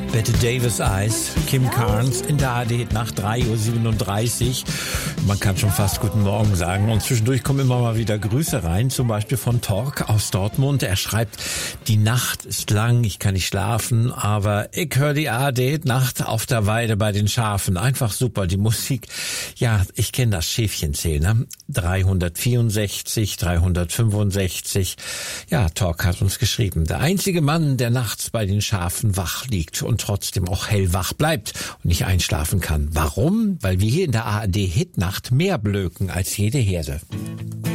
Bette Davis Eyes, Kim Carnes in der ARD nach 3:37 Uhr. Man kann schon fast guten Morgen sagen. Und zwischendurch kommen immer mal wieder Grüße rein, zum Beispiel von Tork aus Dortmund. Er schreibt, die Nacht ist lang, ich kann nicht schlafen, aber ich höre die ARD Nacht auf der Weide bei den Schafen. Einfach super, die Musik. Ja, ich kenne das Schäfchenzählen, ne? 364, 365. Ja, Tork hat uns geschrieben. Der einzige Mann, der nachts bei den Schafen wach liegt und trotzdem auch hellwach bleibt und nicht einschlafen kann. Warum? Weil wir hier in der ARD Hitnacht mehr blöken als jede Herde.